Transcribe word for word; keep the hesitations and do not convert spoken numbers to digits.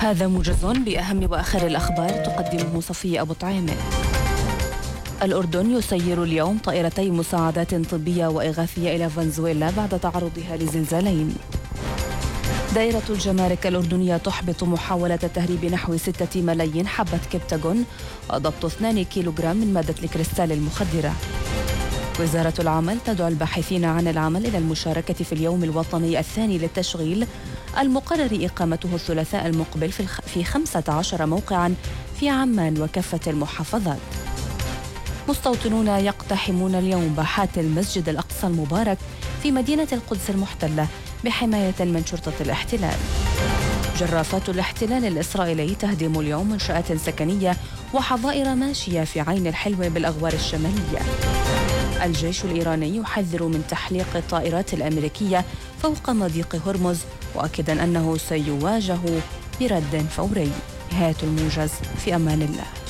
هذا موجز بأهم وآخر الأخبار تقدمه صفية أبو طعيمة. الأردن يسير اليوم طائرتي مساعدات طبية وإغاثية إلى فنزويلا بعد تعرضها لزلزالين. دائرة الجمارك الأردنية تحبط محاولة تهريب نحو ستة ملايين حبة كبتاغون وضبط اثنين كيلوغرام من مادة الكريستال المخدرة. وزارة العمل تدعو الباحثين عن العمل إلى المشاركة في اليوم الوطني الثاني للتشغيل المقرر إقامته الثلاثاء المقبل في خمسة عشر موقعاً في عمان وكافة المحافظات. مستوطنون يقتحمون اليوم باحات المسجد الأقصى المبارك في مدينة القدس المحتلة بحماية من شرطة الاحتلال. جرافات الاحتلال الإسرائيلي تهدم اليوم منشآت سكنية وحظائر ماشية في عين الحلوة بالأغوار الشمالية. الجيش الإيراني يحذر من تحليق الطائرات الأمريكية فوق مضيق هرمز، مؤكدا أنه سيواجه برد فوري. نهاية الموجز، في أمان الله.